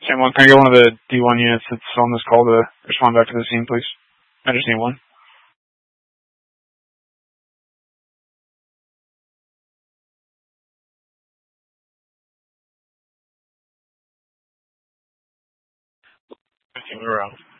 Same one. Can I get one of the D1 units that's on this call to respond back to the scene, please? I just need one. We're out.